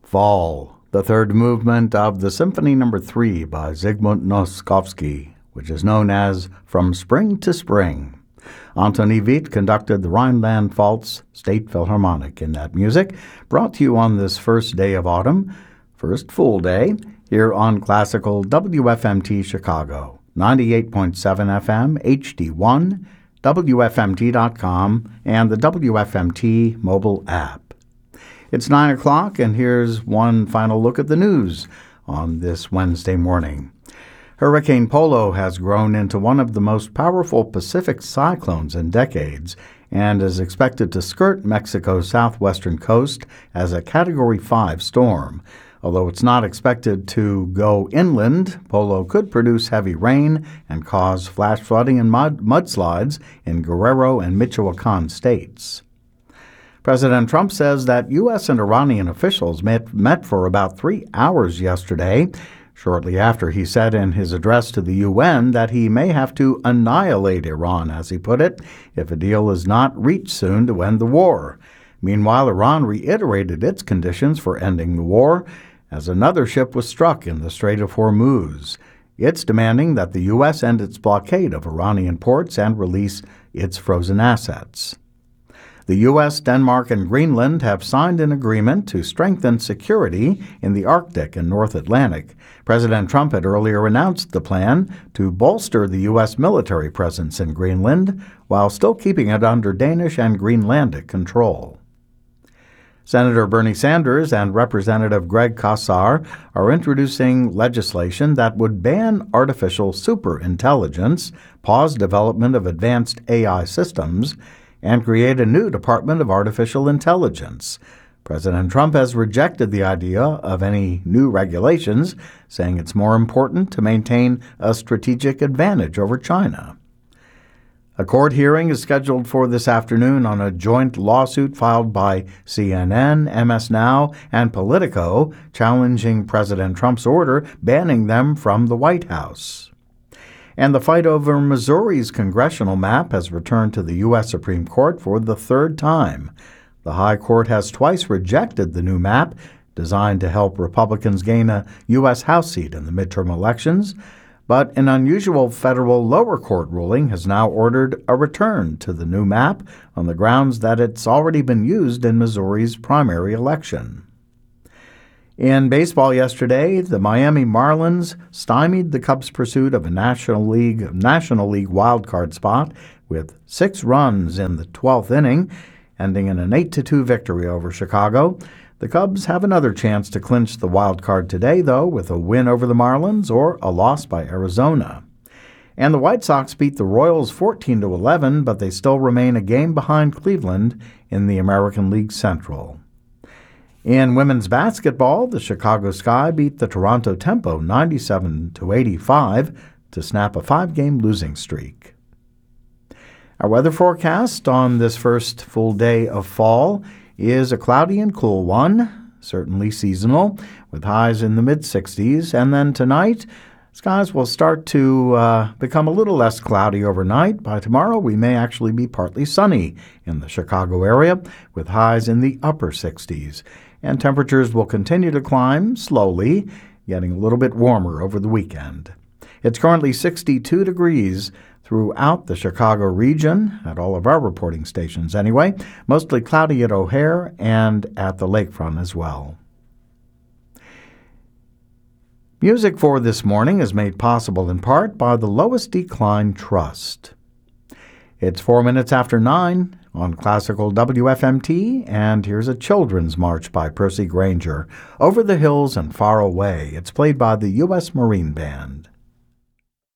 Fall, the third movement of the Symphony No. 3 by Zygmunt Noskowski, which is known as From Spring to Spring. Antoni Witt conducted the Rhineland-Pfalz State Philharmonic in that music, brought to you on this first day of autumn, first full day, here on Classical WFMT Chicago, 98.7 FM, HD1, WFMT.com, and the WFMT mobile app. It's 9 o'clock, and here's one final look at the news on this Wednesday morning. Hurricane Polo has grown into one of the most powerful Pacific cyclones in decades and is expected to skirt Mexico's southwestern coast as a Category 5 storm. Although it's not expected to go inland, Polo could produce heavy rain and cause flash flooding and mudslides in Guerrero and Michoacan states. President Trump says that U.S. and Iranian officials met for about 3 hours yesterday, shortly after he said in his address to the UN that he may have to annihilate Iran, as he put it, if a deal is not reached soon to end the war. Meanwhile, Iran reiterated its conditions for ending the war as another ship was struck in the Strait of Hormuz. It's demanding that the U.S. end its blockade of Iranian ports and release its frozen assets. The U.S., Denmark, and Greenland have signed an agreement to strengthen security in the Arctic and North Atlantic. President Trump had earlier announced the plan to bolster the U.S. military presence in Greenland while still keeping it under Danish and Greenlandic control. Senator Bernie Sanders and Representative Greg Casar are introducing legislation that would ban artificial superintelligence, pause development of advanced AI systems, and create a new Department of Artificial Intelligence. President Trump has rejected the idea of any new regulations, saying it's more important to maintain a strategic advantage over China. A court hearing is scheduled for this afternoon on a joint lawsuit filed by CNN, MS Now, and Politico, challenging President Trump's order banning them from the White House. And the fight over Missouri's congressional map has returned to the U.S. Supreme Court for the third time. The High Court has twice rejected the new map, designed to help Republicans gain a U.S. House seat in the midterm elections, but an unusual federal lower court ruling has now ordered a return to the new map on the grounds that it's already been used in Missouri's primary election. In baseball yesterday, the Miami Marlins stymied the Cubs' pursuit of a National League wildcard spot with 6 runs in the 12th inning, ending in an 8-2 victory over Chicago. The Cubs have another chance to clinch the wild card today, though, with a win over the Marlins or a loss by Arizona. And the White Sox beat the Royals 14-11, but they still remain a game behind Cleveland in the American League Central. In women's basketball, the Chicago Sky beat the Toronto Tempo 97-85 to snap a 5-game losing streak. Our weather forecast on this first full day of fall is a cloudy and cool one, certainly seasonal, with highs in the mid-60s. And then tonight, skies will start to become a little less cloudy overnight. By tomorrow, we may actually be partly sunny in the Chicago area, with highs in the upper 60s. And temperatures will continue to climb slowly, getting a little bit warmer over the weekend. It's currently 62 degrees throughout the Chicago region, at all of our reporting stations anyway, mostly cloudy at O'Hare and at the lakefront as well. Music for this morning is made possible in part by the Lowest Decline Trust. It's 4 minutes after 9 on Classical WFMT, and here's a children's march by Percy Grainger, Over the Hills and Far Away. It's played by the U.S. Marine Band.